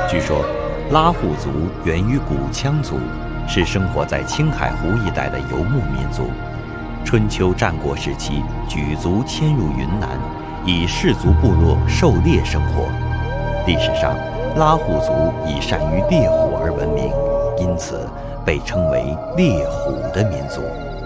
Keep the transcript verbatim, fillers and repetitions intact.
据说，拉祜族源于古羌族，是生活在青海湖一带的游牧民族。春秋战国时期，举族迁入云南，以氏族部落狩猎生活。历史上，拉祜族以善于猎虎而闻名，因此被称为猎虎的民族。